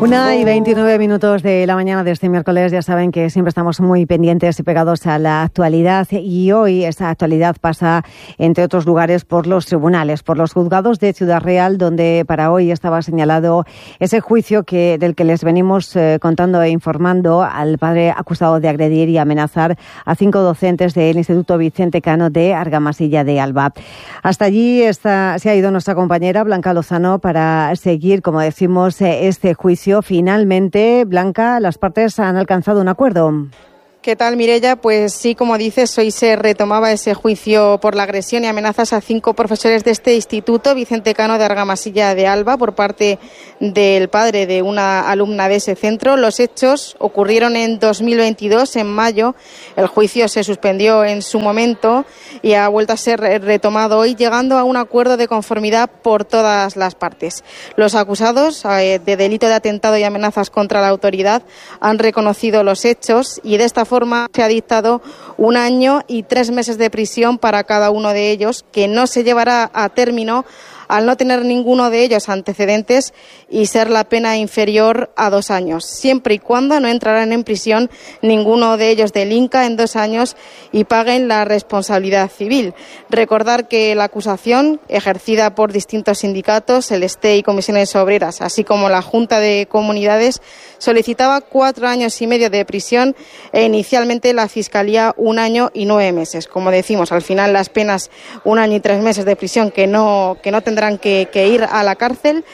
1:29 de la mañana de este miércoles. Ya saben que siempre estamos muy pendientes y pegados a la actualidad, y hoy esa actualidad pasa, entre otros lugares, por los tribunales, por los juzgados de Ciudad Real, donde para hoy estaba señalado ese juicio del que les venimos contando e informando al padre acusado de agredir y amenazar a 5 docentes del Instituto Vicente Cano de Argamasilla de Alba. Hasta allí se ha ido nuestra compañera Blanca Lozano para seguir, como decimos, este juicio. Finalmente, Blanca, las partes han alcanzado un acuerdo. ¿Qué tal, Mireia? Pues sí, como dices, hoy se retomaba ese juicio por la agresión y amenazas a 5 profesores de este instituto, Vicente Cano de Argamasilla de Alba, por parte del padre de una alumna de ese centro. Los hechos ocurrieron en 2022, en mayo. El juicio se suspendió en su momento y ha vuelto a ser retomado hoy, llegando a un acuerdo de conformidad por todas las partes. Los acusados de delito de atentado y amenazas contra la autoridad han reconocido los hechos, y de esta forma se ha dictado 1 año y 3 meses de prisión para cada uno de ellos, que no se llevará a término al no tener ninguno de ellos antecedentes y ser la pena inferior a 2 años, siempre y cuando no entrarán en prisión ninguno de ellos delinca en 2 años y paguen la responsabilidad civil. Recordar que la acusación, ejercida por distintos sindicatos, el STE y comisiones obreras, así como la Junta de Comunidades, solicitaba 4 años y medio de prisión e inicialmente la Fiscalía 1 año y 9 meses. Como decimos, al final las penas 1 año y 3 meses de prisión que no tendrán que ir a la cárcel,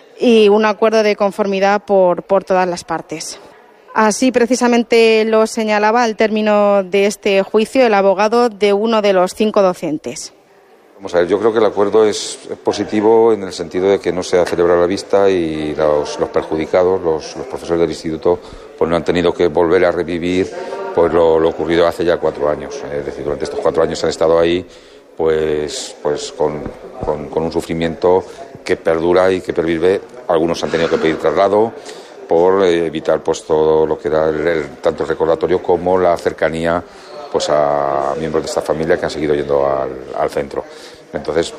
y un acuerdo de conformidad por todas las partes. Así precisamente lo señalaba al término de este juicio el abogado de uno de los 5 docentes. Vamos a ver, yo creo que el acuerdo es positivo en el sentido de que no se ha celebrado la vista y los perjudicados, los profesores del instituto, pues no han tenido que volver a revivir pues lo ocurrido hace ya 4 años. Es decir, durante estos 4 años han estado ahí pues con un sufrimiento que perdura y que pervive. Algunos han tenido que pedir traslado por evitar pues todo lo que era tanto el recordatorio como la cercanía pues a miembros de esta familia que han seguido yendo al centro. Entonces,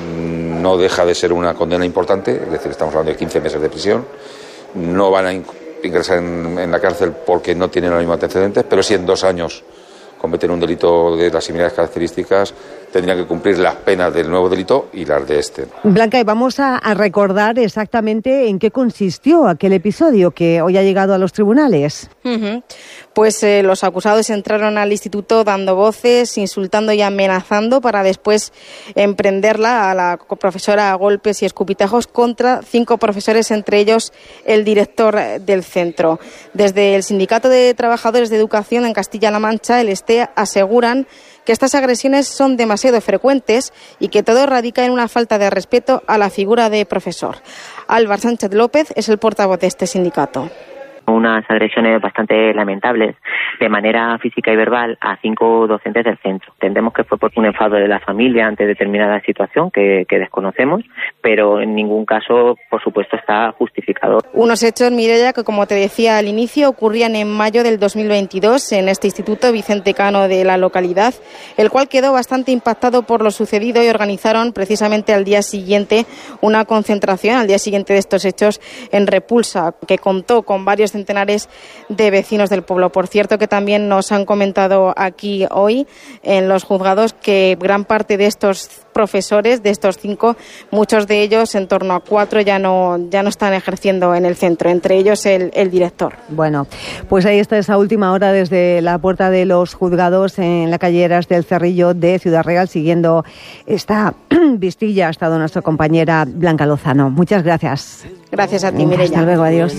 no deja de ser una condena importante, es decir, estamos hablando de 15 meses de prisión. No van a ingresar en la cárcel porque no tienen los mismos antecedentes, pero si en 2 años cometen un delito de las similares características, tendrían que cumplir las penas del nuevo delito y las de este. Blanca, y vamos a recordar exactamente en qué consistió aquel episodio que hoy ha llegado a los tribunales. Pues los acusados entraron al instituto dando voces, insultando y amenazando, para después emprenderla a la profesora a golpes y escupitajos contra 5 profesores, entre ellos el director del centro. Desde el Sindicato de Trabajadores de Educación en Castilla-La Mancha, el STE, aseguran que estas agresiones son demasiado frecuentes y que todo radica en una falta de respeto a la figura de profesor. Álvaro Sánchez López es el portavoz de este sindicato. Unas agresiones bastante lamentables de manera física y verbal a 5 docentes del centro. Entendemos que fue por un enfado de la familia ante determinada situación que desconocemos, pero en ningún caso, por supuesto, está justificado. Unos hechos, Mireia, que como te decía al inicio, ocurrían en mayo del 2022 en este instituto Vicente Cano de la localidad, el cual quedó bastante impactado por lo sucedido y organizaron precisamente al día siguiente una concentración, al día siguiente de estos hechos, en Repulsa, que contó con varios centenares de vecinos del pueblo. Por cierto, que también nos han comentado aquí hoy en los juzgados que gran parte de estos profesores, de estos 5, muchos de ellos, en torno a 4, ya no están ejerciendo en el centro, entre ellos el director. Bueno, pues ahí está esa última hora desde la puerta de los juzgados en la calle Eras del Cerrillo de Ciudad Real, siguiendo esta vistilla. Ha estado nuestra compañera Blanca Lozano. Muchas gracias. Gracias a ti, Mireia. Hasta luego, adiós.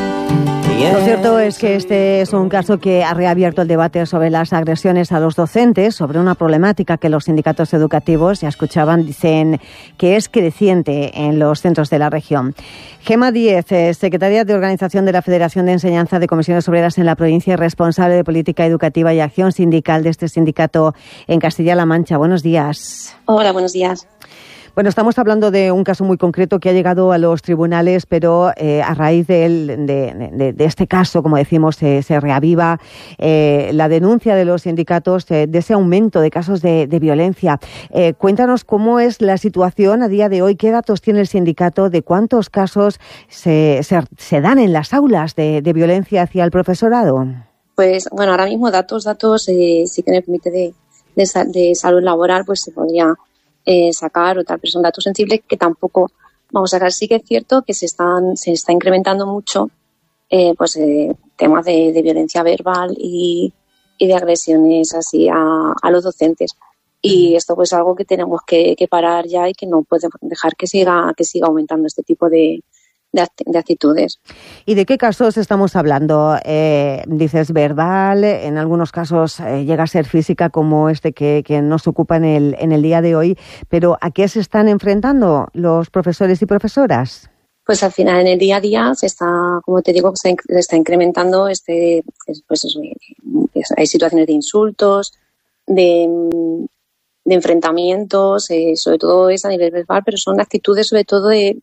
Lo cierto es que este es un caso que ha reabierto el debate sobre las agresiones a los docentes, sobre una problemática que los sindicatos educativos, ya escuchaban, dicen que es creciente en los centros de la región. Gema Díez, secretaria de Organización de la Federación de Enseñanza de Comisiones Obreras en la provincia y responsable de Política Educativa y Acción Sindical de este sindicato en Castilla-La Mancha. Buenos días. Hola, buenos días. Bueno, estamos hablando de un caso muy concreto que ha llegado a los tribunales, pero a raíz de este caso, como decimos, se reaviva la denuncia de los sindicatos de ese aumento de casos de violencia. Cuéntanos cómo es la situación a día de hoy, qué datos tiene el sindicato de cuántos casos se dan en las aulas de violencia hacia el profesorado. Pues bueno, ahora mismo datos sí que me permite de salud laboral, pues se podría sacar o tal, pero son datos sensibles que tampoco vamos a sacar. Sí que es cierto que se está incrementando mucho temas de violencia verbal y de agresiones así a los docentes. Y esto pues es algo que tenemos que parar ya y que no podemos dejar que siga aumentando este tipo de actitudes. ¿Y de qué casos estamos hablando? Dices verbal, en algunos casos llega a ser física, como este que nos ocupa en el día de hoy, pero ¿a qué se están enfrentando los profesores y profesoras? Pues al final en el día a día como te digo, se está incrementando hay situaciones de insultos, de enfrentamientos, sobre todo es a nivel verbal, pero son actitudes sobre todo de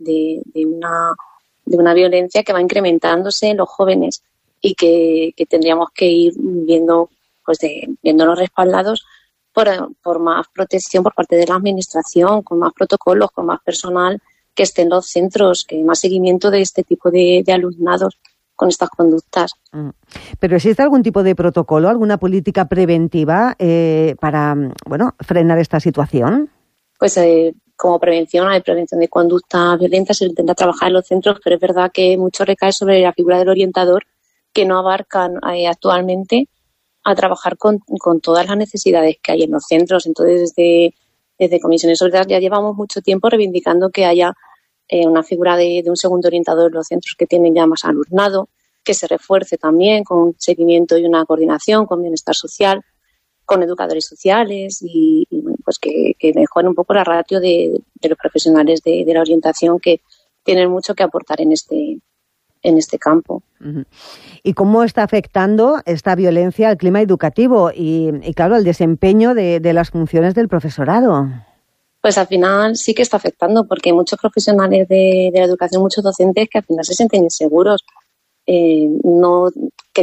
una violencia que va incrementándose en los jóvenes y que tendríamos que ir viéndonos respaldados por más protección por parte de la administración, con más protocolos, con más personal que esté en los centros, que más seguimiento de este tipo de alumnados con estas conductas. ¿Pero existe algún tipo de protocolo, alguna política preventiva para frenar esta situación? Pues como prevención, hay prevención de conductas violentas, se intenta trabajar en los centros, pero es verdad que mucho recae sobre la figura del orientador, que no abarcan actualmente a trabajar con todas las necesidades que hay en los centros. Entonces, desde Comisiones Obreras ya llevamos mucho tiempo reivindicando que haya una figura de un segundo orientador en los centros que tienen ya más alumnado, que se refuerce también con un seguimiento y una coordinación con bienestar social, con educadores sociales y pues que mejore un poco la ratio de los profesionales de la orientación, que tienen mucho que aportar en este campo. Uh-huh. ¿Y cómo está afectando esta violencia al clima educativo y claro, al desempeño de las funciones del profesorado? Pues al final sí que está afectando, porque hay muchos profesionales de la educación, muchos docentes que al final se sienten inseguros. No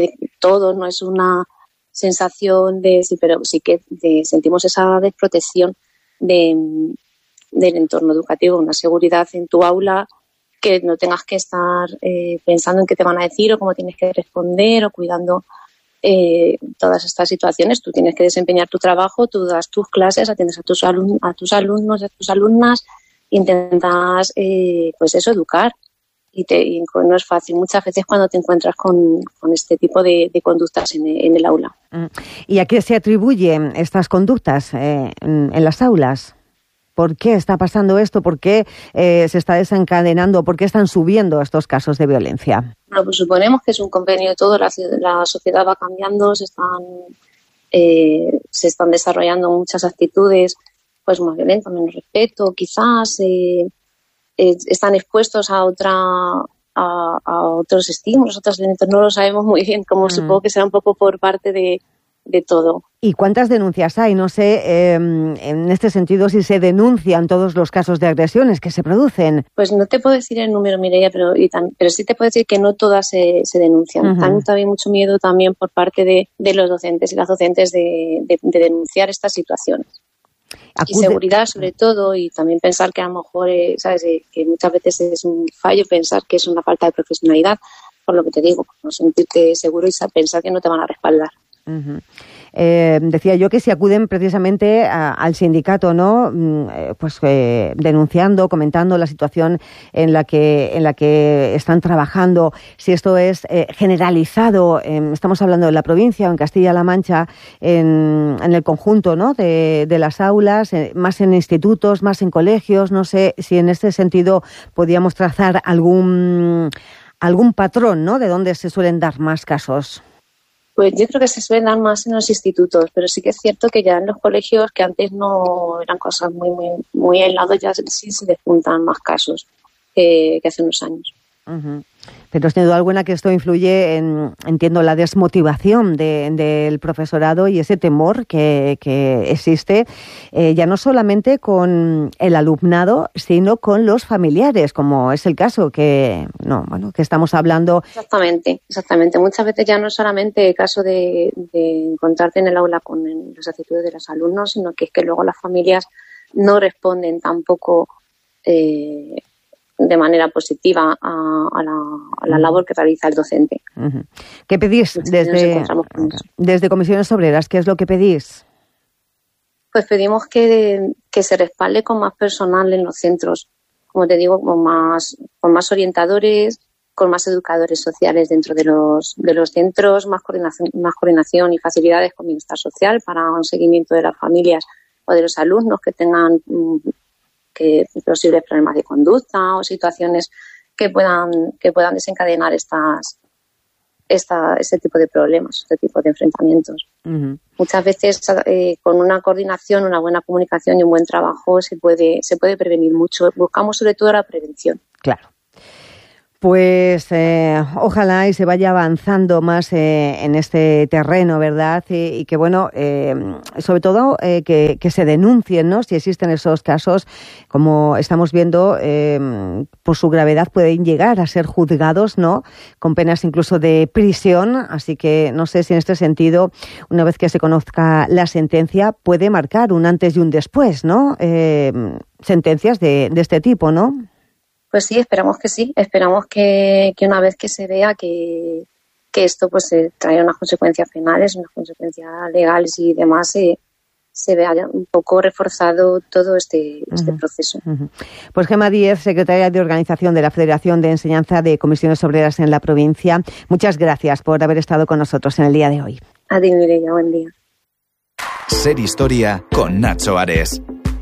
es una sensación pero sí que sentimos esa desprotección del entorno educativo, una seguridad en tu aula, que no tengas que estar pensando en qué te van a decir o cómo tienes que responder o cuidando todas estas situaciones. Tú tienes que desempeñar tu trabajo, tú das tus clases, atiendes a tus alumnos, a tus alumnas, intentas educar. Y no es fácil muchas veces cuando te encuentras con este tipo de conductas en el aula. ¿Y a qué se atribuyen estas conductas en las aulas? ¿Por qué está pasando esto? ¿Por qué se está desencadenando? ¿Por qué están subiendo estos casos de violencia? Bueno, pues suponemos que es un convenio de todo. La sociedad va cambiando, se están desarrollando muchas actitudes pues más violentas, menos respeto, quizás están expuestos a otros estímulos, otros elementos. No lo sabemos muy bien, como supongo que será un poco por parte de todo. ¿Y cuántas denuncias hay? No sé, en este sentido, si se denuncian todos los casos de agresiones que se producen. Pues no te puedo decir el número, Mireia, pero sí te puedo decir que no todas se denuncian. Uh-huh. Hay mucho miedo también por parte de los docentes y las docentes de denunciar estas situaciones. Inseguridad sobre todo, y también pensar que a lo mejor, que muchas veces es un fallo pensar que es una falta de profesionalidad, por lo que te digo, no sentirte seguro y pensar que no te van a respaldar. Uh-huh. Decía yo que si acuden precisamente al sindicato, ¿no? Denunciando, comentando la situación en la que están trabajando, si esto es generalizado, estamos hablando de la provincia o en Castilla-La Mancha, en el conjunto, ¿no? de las aulas, más en institutos, más en colegios. No sé si en este sentido podíamos trazar algún patrón, ¿no? De dónde se suelen dar más casos. Pues yo creo que se suelen dar más en los institutos, pero sí que es cierto que ya en los colegios, que antes no eran cosas muy, muy, muy aisladas, ya sí se despuntan más casos que hace unos años. Uh-huh. Pero sin duda alguna que esto influye en, entiendo, la desmotivación del profesorado y ese temor que existe, ya no solamente con el alumnado, sino con los familiares, como es el caso que estamos hablando. Exactamente. Muchas veces ya no es solamente el caso de encontrarte en el aula con las actitudes de los alumnos, sino que es que luego las familias no responden tampoco de manera positiva a la labor que realiza el docente. Uh-huh. ¿Qué pedís desde Comisiones Obreras? ¿Qué es lo que pedís? Pues pedimos que se respalde con más personal en los centros, como te digo, con más orientadores, con más educadores sociales dentro de los centros, más coordinación y facilidades con bienestar social para un seguimiento de las familias o de los alumnos que tengan posibles problemas de conducta o situaciones que puedan desencadenar este tipo de problemas, este tipo de enfrentamientos. Uh-huh. Muchas veces con una coordinación, una buena comunicación y un buen trabajo se puede prevenir mucho. Buscamos sobre todo la prevención. Claro. Pues ojalá y se vaya avanzando más en este terreno, ¿verdad? Y que, bueno, sobre todo que se denuncien, ¿no? Si existen esos casos, como estamos viendo, por su gravedad pueden llegar a ser juzgados, ¿no? Con penas incluso de prisión. Así que no sé si en este sentido, una vez que se conozca la sentencia, puede marcar un antes y un después, ¿no? Sentencias de este tipo, ¿no? Pues sí, esperamos que sí. Esperamos que una vez que se vea que esto pues trae unas consecuencias penales, unas consecuencias legales y demás, se vea un poco reforzado todo este proceso. Uh-huh. Pues Gemma Díez, secretaria de Organización de la Federación de Enseñanza de Comisiones Obreras en la provincia, muchas gracias por haber estado con nosotros en el día de hoy. A ti, Mireia, buen día. Ser Historia con Nacho Ares.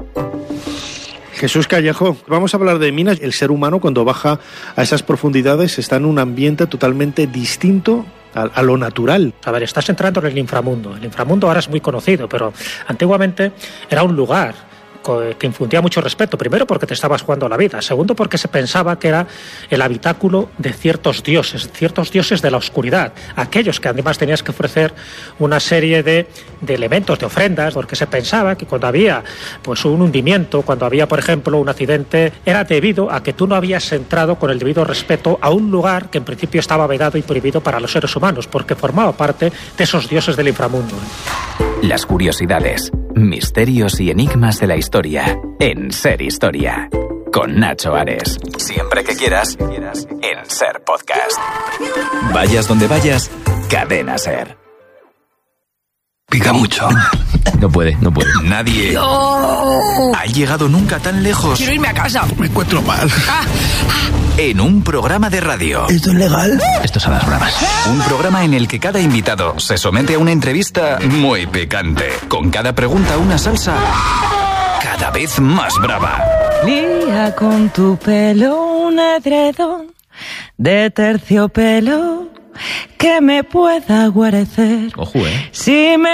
Jesús Callejo, vamos a hablar de minas. El ser humano, cuando baja a esas profundidades, está en un ambiente totalmente distinto a lo natural. A ver, estás entrando en el inframundo. El inframundo ahora es muy conocido, pero antiguamente era un lugar que infundía mucho respeto. Primero, porque te estabas jugando la vida. Segundo, porque se pensaba que era el habitáculo de ciertos dioses de la oscuridad. Aquellos que además tenías que ofrecer una serie de elementos, de ofrendas, porque se pensaba que cuando había pues un hundimiento, cuando había, por ejemplo, un accidente, era debido a que tú no habías entrado con el debido respeto a un lugar que en principio estaba vedado y prohibido para los seres humanos, porque formaba parte de esos dioses del inframundo. Las curiosidades, misterios y enigmas de la historia en Ser Historia con Nacho Ares. Siempre que quieras en Ser Podcast. Vayas donde vayas, Cadena Ser. Pica mucho. No puede. Nadie ha llegado nunca tan lejos. Quiero irme a casa. Me encuentro mal. En un programa de radio. ¿Esto es legal? Estos son las bromas. Un programa en el que cada invitado se somete a una entrevista muy picante. Con cada pregunta una salsa cada vez más brava. Lía con tu pelo un edredón de terciopelo que me pueda guarecer. Ojo, Si me